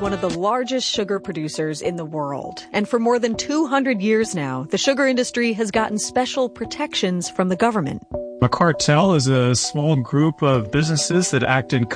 one of the largest sugar producers in the world. And for more than 200 years now, the sugar industry has gotten special protections from the government. A cartel is a small group of businesses that act in